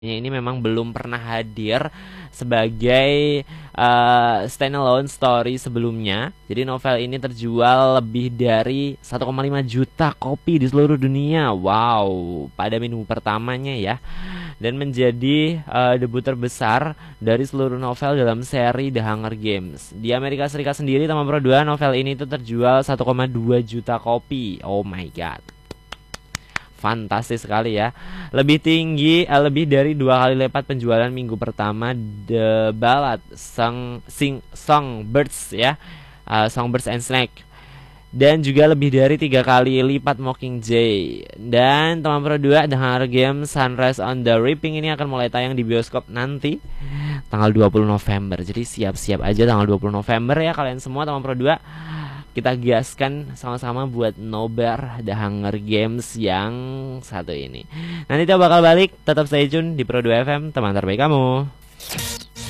ini memang belum pernah hadir sebagai standalone story sebelumnya. Jadi novel ini terjual lebih dari 1,5 juta kopi di seluruh dunia. Wow, pada minggu pertamanya ya. Dan menjadi debut terbesar dari seluruh novel dalam seri The Hunger Games. Di Amerika Serikat sendiri, Taman Pro 2, novel ini tuh terjual 1,2 juta kopi. Oh my god. Fantastis sekali ya. Lebih tinggi, lebih dari 2 kali lipat penjualan minggu pertama The Ballad Songbirds ya, Songbirds and Snake. Dan juga lebih dari 3 kali lipat Mockingjay. Dan teman Pro 2, The Hunger Games Sunrise on the Reaping ini akan mulai tayang di bioskop nanti tanggal 20 November. Jadi siap-siap aja tanggal 20 November ya kalian semua teman Pro 2. Kita gaskan sama-sama buat nobar The Hunger Games yang satu ini. Nanti kita bakal balik, tetap stay tune di Pro 2 FM, teman terbaik kamu.